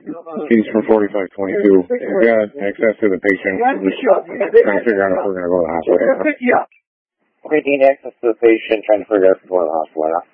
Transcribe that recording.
He's from 4522. We've got access to the patient. We're trying to figure out if we're going to go to the hospital. Okay, Dean, access to the patient, trying to figure out if we're going to the hospital.